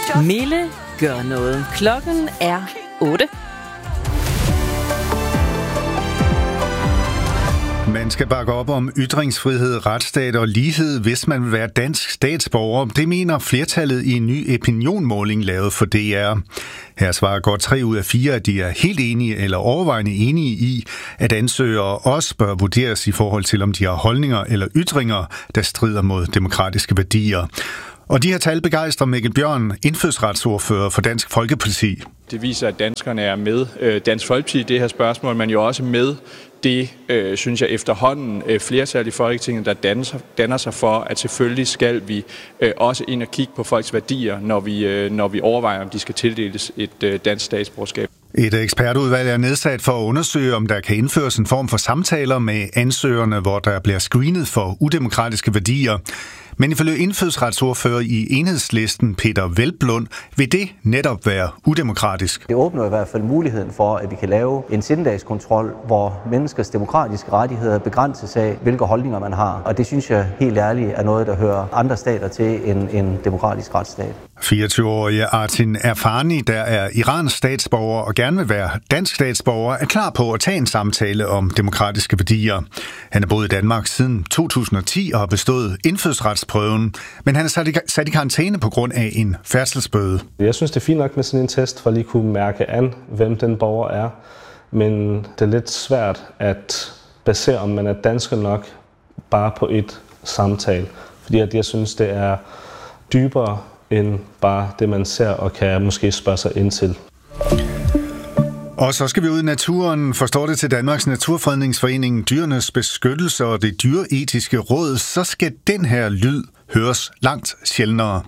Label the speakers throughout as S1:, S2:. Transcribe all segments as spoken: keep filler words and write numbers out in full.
S1: Mille gør noget. Klokken er otte.
S2: Man skal bakke op om ytringsfrihed, retsstat og lighed, hvis man vil være dansk statsborger. Det mener flertallet i en ny opinionmåling lavet for D R. Her svarer godt tre ud af fire, at de er helt enige eller overvejende enige i, at ansøgere også bør vurderes i forhold til, om de har holdninger eller ytringer, der strider mod demokratiske værdier. Og de her tal begejstrer Mikkel Bjørn, indfødsretsordfører for Dansk Folkeparti.
S3: Det viser, at danskerne er med Dansk Folkeparti i det her spørgsmål, men jo også med det, øh, synes jeg, efterhånden øh, flertal i Folketinget, der danner, danner sig for, at selvfølgelig skal vi øh, også ind og kigge på folks værdier, når vi, øh, når vi overvejer, om de skal tildeles et øh, dansk statsborgerskab.
S2: Et ekspertudvalg er nedsat for at undersøge, om der kan indføres en form for samtaler med ansøgerne, hvor der bliver screenet for udemokratiske værdier. Men ifølge indfødsretsordfører i Enhedslisten Peter Hvelplund vil det netop være udemokratisk.
S4: Det åbner i hvert fald muligheden for, at vi kan lave en sindelagskontrol, hvor menneskers demokratiske rettigheder begrænses af, hvilke holdninger man har. Og det synes jeg helt ærligt er noget, der hører andre stater til end en demokratisk retsstat.
S2: fireogtyve-årige Artin Erfani, der er Irans statsborger og gerne vil være dansk statsborger, er klar på at tage en samtale om demokratiske værdier. Han har boet i Danmark siden to tusind og ti og har bestået indfødsretsprøven, men han er sat i, sat i karantæne på grund af en færdselsbøde.
S5: Jeg synes, det er fint nok med sådan en test, for at lige kunne mærke an, hvem den borger er. Men det er lidt svært at basere, om man er dansker nok, bare på et samtale. Fordi at jeg synes, det er dybere end bare det, man ser og kan måske spørge sig ind til.
S2: Og så skal vi ud i naturen. Forstår det til Danmarks Naturfredningsforening, Dyrenes Beskyttelse og det Dyreetiske Råd, så skal den her lyd høres langt sjældnere.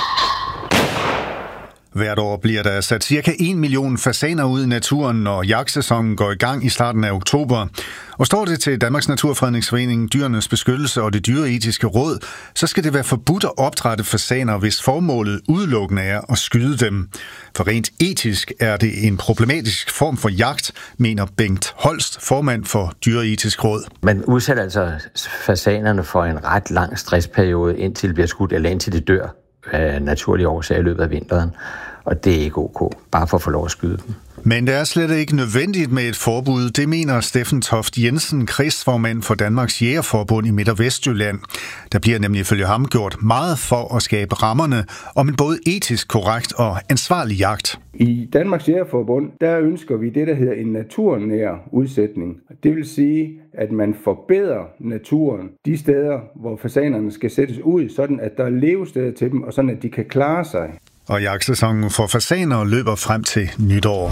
S2: Hvert år bliver der sat cirka en million fasaner ud i naturen, når jagtsæsonen går i gang i starten af oktober. Og står det til Danmarks Naturfredningsforening, Dyrenes Beskyttelse og det Dyreetiske Råd, så skal det være forbudt at opdrætte fasaner, hvis formålet udelukkende er at skyde dem. For rent etisk er det en problematisk form for jagt, mener Bengt Holst, formand for Dyreetisk Råd.
S6: Man udsætter altså fasanerne for en ret lang stressperiode, indtil de bliver skudt eller indtil de dør af naturlige årsager i løbet af vinteren. Og det er ikke ok, bare for at få lov at skyde dem.
S2: Men det er slet ikke nødvendigt med et forbud. Det mener Steffen Toft Jensen, kredsformand for Danmarks Jægerforbund i Midt- og Vestjylland. Der bliver nemlig ifølge ham gjort meget for at skabe rammerne om en både etisk korrekt og ansvarlig jagt.
S7: I Danmarks Jægerforbund, der ønsker vi det, der hedder en naturnær udsætning. Det vil sige, at man forbedrer naturen de steder, hvor fasanerne skal sættes ud, sådan at der er levesteder til dem, og sådan at de kan klare sig.
S2: Og jagtsæsonen for fasaner løber frem til nytår.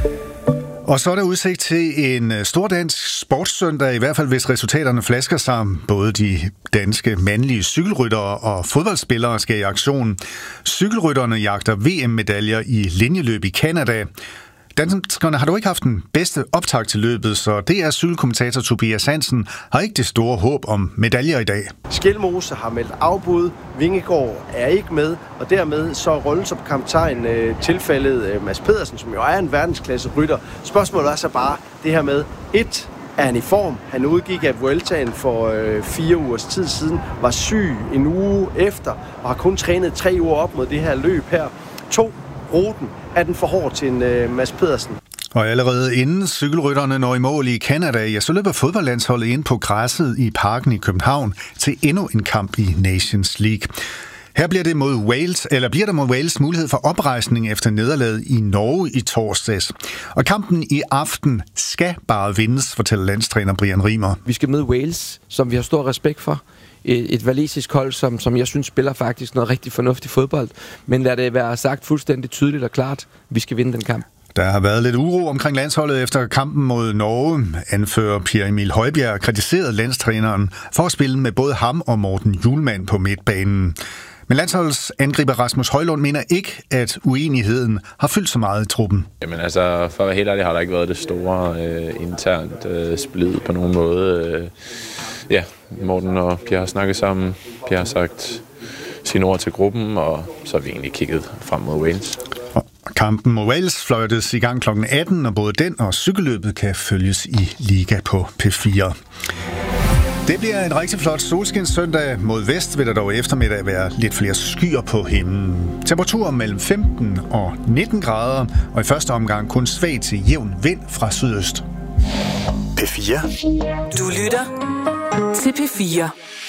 S2: Og så er der udsigt til en stor dansk sportssøndag, i hvert fald hvis resultaterne flasker sig. Både de danske mandlige cykelryttere og fodboldspillere skal i aktion. Cykelrytterne jagter V M-medaljer i linjeløb i Canada. Danskerne har dog ikke haft den bedste optakt til løbet, så det er cykelkommentator Tobias Hansen har ikke det store håb om medaljer i dag.
S8: Skelmose har meldt afbud, Vingegaard er ikke med, og dermed så rollen som kaptajn øh, tilfældet øh, Mads Pedersen, som jo er en verdensklasse rytter. Spørgsmålet er så bare det her med, et, er han i form? Han udgik af Vueltaen for øh, fire ugers tid siden, var syg en uge efter, og har kun trænet tre uger op mod det her løb her. To, ruten. Er den for hård til en uh, Mads Pedersen?
S2: Og allerede inden cykelrytterne når i mål i Canada, ja, så løber fodboldlandsholdet ind på græsset i parken i København til endnu en kamp i Nations League. Her bliver det mod Wales, eller bliver der mod Wales mulighed for oprejsning efter nederlaget i Norge i torsdags. Og kampen i aften skal bare vindes, fortæller landstræner Brian Riemer.
S9: Vi skal møde Wales, som vi har stor respekt for. Et valesisk hold, som, som jeg synes spiller faktisk noget rigtig fornuftigt fodbold. Men lad det være sagt fuldstændig tydeligt og klart, vi skal vinde den kamp.
S2: Der har været lidt uro omkring landsholdet efter kampen mod Norge. Anfører Pierre Emil Højbjerg kritiserede landstræneren for at spille med både ham og Morten Hjulmand på midtbanen. Men landsholdets angriber Rasmus Højlund mener ikke, at uenigheden har fyldt så meget i truppen.
S10: Jamen altså, for at være helt ærlig har der ikke været det store øh, internt øh, splid på nogen måde. Øh, ja, Morten og Pierre har snakket sammen. Pierre har sagt sine ord til gruppen, og så har vi egentlig kigget frem mod Wales.
S2: Og kampen mod Wales fløjtes i gang klokken atten, og både den og cykelløbet kan følges i Liga på P fire. Det bliver en rigtig flot solskinssøndag. Mod vest vil der dog eftermiddag være lidt flere skyer på himlen. Temperaturer mellem femten og nitten grader, og i første omgang kun svag til jævn vind fra sydøst.
S11: P fire.
S1: Du lytter til P fire.